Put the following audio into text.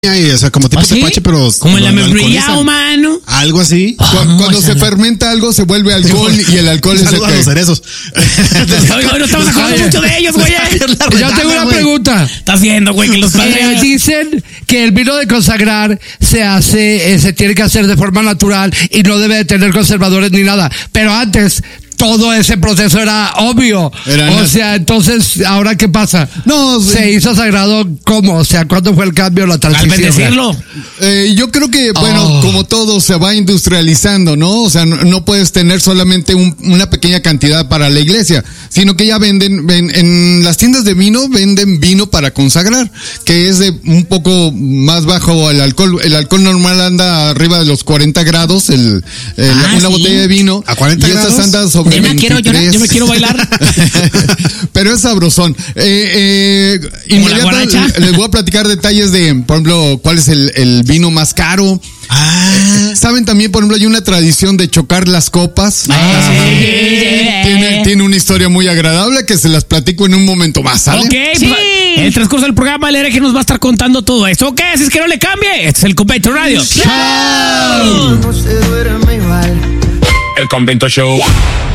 o sea, como tipo tepache, pero como en la alcoholizan. humano. Algo así. Cuando se fermenta algo se vuelve alcohol y el alcohol es el Saludos a los cerezos. Hoy no estamos acordando mucho de ellos, güey. Yo tengo una pregunta. Estás viendo, güey, que los padres Dicen que el vino de consagrar se tiene que hacer de forma natural y no debe de tener conservadores ni nada. Pero antes todo ese proceso era obvio. O sea, entonces, ¿ahora qué pasa? No, se hizo sagrado, ¿cómo? O sea, ¿cuándo fue el cambio, la transición? Al bendecirlo. Yo creo que, bueno, como todo se va industrializando, ¿no? O sea, no puedes tener solamente una pequeña cantidad para la iglesia, sino que ya venden en las tiendas de vino, venden vino para consagrar, que es de un poco más bajo el alcohol. El alcohol normal anda arriba de los 40 grados, una botella de vino. ¿A 40 y grados? estas andan sobre Yo me quiero llorar, yo me quiero bailar. Pero es sabrosón. Inmediatamente les voy a platicar detalles de, por ejemplo, cuál es el vino más caro. Saben también, por ejemplo, hay una tradición de chocar las copas. Tiene una historia muy agradable que se las platico en un momento más, ¿sale? Ok, en el transcurso del programa el hereje nos va a estar contando todo esto. Ok, así es que no le cambie. Este es el Convento Radio. El Convento Show.